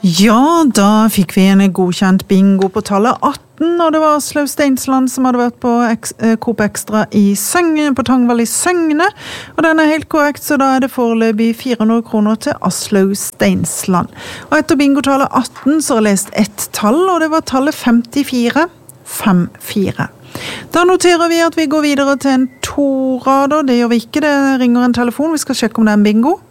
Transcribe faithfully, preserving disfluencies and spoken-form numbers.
Ja, da fikk vi en godkjent bingo på tallet atten, og det var Aslaug Steinsland som hadde vært på Coop Extra i Søgne, på Tangvall i Søgne, og den er helt korrekt, så da er det foreløpig fire hundre kroner til Aslaug Steinsland. Og etter bingotallet atten så har jeg lest ett tall, og det var tallet femtifire femtifire. Da noterer vi at vi går videre til en to-rader, det gjør vi ikke, det ringer en telefon, vi skal sjekke om det er en bingo.